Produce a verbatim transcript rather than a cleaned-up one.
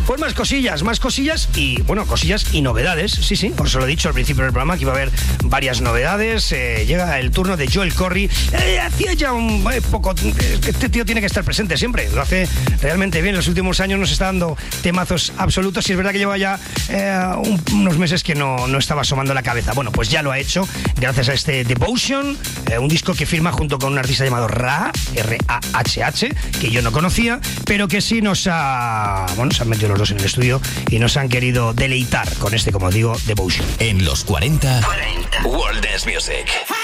Pues más cosillas, más cosillas y, bueno, cosillas y novedades. Sí, sí, por eso lo he dicho al principio del programa, que iba a haber varias novedades. Eh, llega el turno de Joel Corry. Eh, hacía ya un eh, poco... Este tío tiene que estar presente siempre. Lo hace realmente bien. En los últimos años nos está dando temazos absolutos y es verdad que lleva ya eh, un, unos meses que no, no estaba asomando la cabeza. Bueno, pues ya lo ha hecho gracias a este Devotion, eh, un disco que firma junto con un artista llamado Ra, R A H H, que yo no conocía, pero que sí nos ha... Bueno, se han metido los dos en el estudio y nos han querido deleitar con este, como digo, Devotion. En los cuarenta, cuarenta. World Dance Music.